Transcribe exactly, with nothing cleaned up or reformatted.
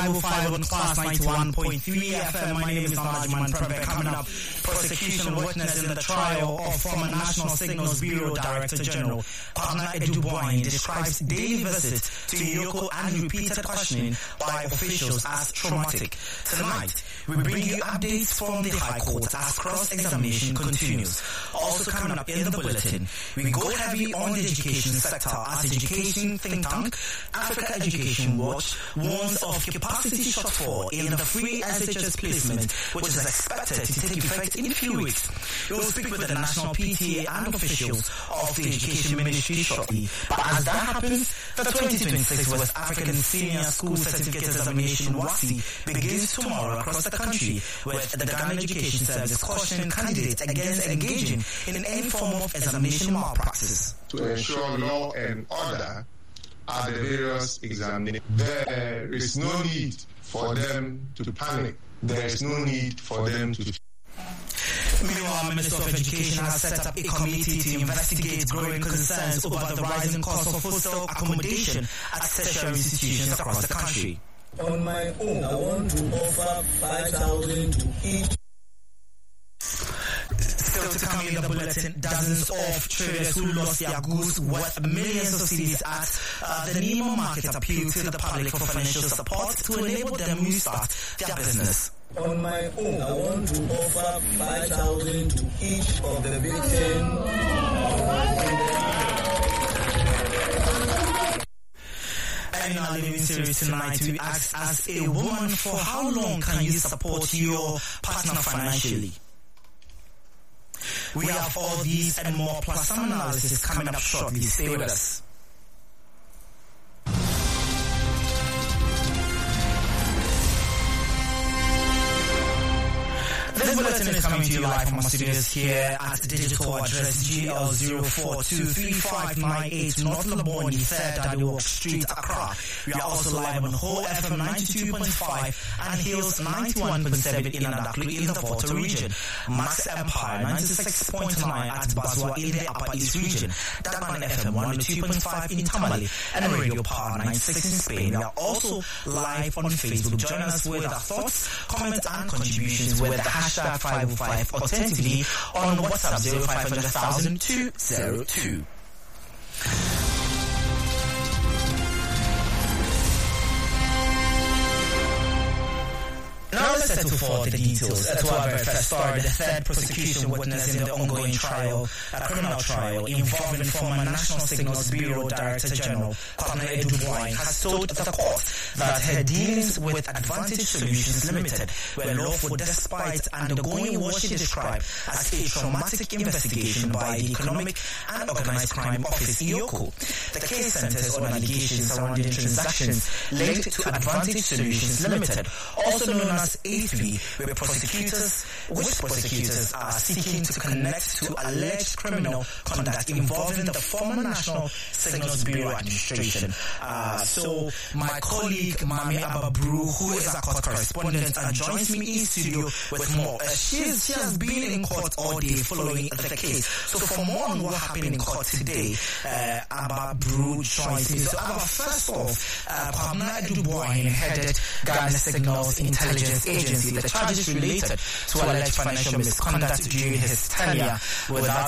five oh five on Class ninety-one point three F M. My name is Nalajiman Prembe. Coming up, prosecution witness in the trial of former National Signals Bureau Director General Kwabena Edubwai describes daily visits to Yoko and repeated questioning by officials as traumatic. Tonight, we bring you updates from the High Court as cross-examination continues. Also coming up in the bulletin, we go heavy on the education sector as education think tank Africa Education Watch warns of capacity shortfall in the free S H S placement, which is expected to take effect in a few weeks. We will speak with the National P T A and officials of the Education Ministry shortly. But as that happens, the twenty twenty-six West African Senior School Certificate Examination WASSCE begins tomorrow across the country, with the Ghana Education Service cautioning candidates against engaging in any form of examination malpractice. To ensure law and order at the various examinations, there is no need for them to panic. There is no need for them to. Meanwhile, Minister of Education has set up a committee to investigate growing concerns over the rising cost of hostel accommodation at tertiary institutions across the country. On my own, I want to offer five thousand to each. Still to come in the bulletin, dozens of traders who lost their goods worth millions of cedis at uh, the Nemo market appeal to the public for financial support to enable them to restart their business. On my own, I want to offer five thousand to each of the victims. In our living series tonight, we ask, as a woman, for how long can you support your partner financially? We have all these and more, plus some analysis coming up shortly. Stay with us. This bulletin is coming to you live from our studios here at the digital address G L zero four two three five nine eight North Laboni, third Daddy Street, Accra. We are also live on Whole F M ninety-two point five and Hills ninety-one point seven in Adaklu in the Volta region, Max Empire ninety-six point nine at Baswa in the Upper East region, Dagman F M one oh two point five in Tamale, and Radio Power ninety-six in Spain. We are also live on Facebook. Join us with our thoughts, comments and contributions with the hashtag five oh five alternatively on WhatsApp zero five hundred thousand two zero two. Now let's settle for the details. Uh, to our very first story, the third prosecution witness in the ongoing trial, a criminal trial involving former National Signals Bureau Director General Kwabena Edubwai, has told the court that her dealings with Advantage Solutions Limited were lawful despite undergoing what she described as a traumatic investigation by the Economic and Organized Crime Office, E O C O. The case centers on allegations surrounding transactions linked to Advantage Solutions Limited, also known as A three, where prosecutors, which prosecutors are seeking to connect to alleged criminal conduct involving the former National Signals Bureau administration. Uh, so my colleague Mami Ababru, who is a court correspondent, and joins me in studio with more. Uh, she, is, she has been in court all day following the case. So for more on what happened in court today, uh, Ababru joins me. So Abba, first off, uh, Kwabena Edubwai headed Ghana Signals Intelligence Agency. The charges related to alleged financial misconduct during his tenure without